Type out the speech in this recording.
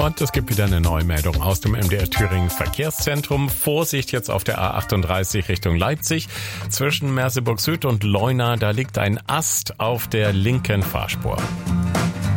Und es gibt wieder eine neue Meldung aus dem MDR Thüringen Verkehrszentrum. Vorsicht jetzt auf der A38 Richtung Leipzig. Zwischen Merseburg Süd und Leuna, da liegt ein Ast auf der linken Fahrspur.